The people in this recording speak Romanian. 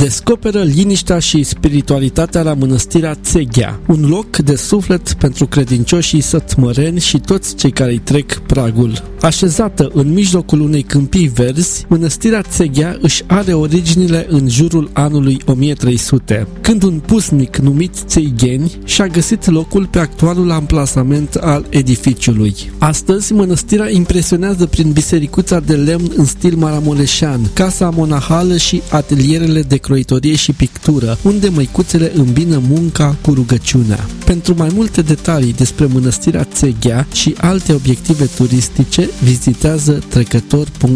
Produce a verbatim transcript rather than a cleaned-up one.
Descoperă liniștea și spiritualitatea la mănăstirea Țeghea, un loc de suflet pentru credincioșii sătmăreni și toți cei care îi trec pragul. Așezată în mijlocul unei câmpii verzi, mănăstirea Țeghea își are originile în jurul anului o mie trei sute, când un pusnic numit Țeigheni și-a găsit locul pe actualul amplasament al edificiului. Astăzi, mănăstirea impresionează prin bisericuța de lemn în stil maramureșean, casa monahală și atelierele de croitorie și pictură, unde măicuțele îmbină munca cu rugăciunea. Pentru mai multe detalii despre mănăstirea Țeghea și alte obiective turistice, vizitează trecător punct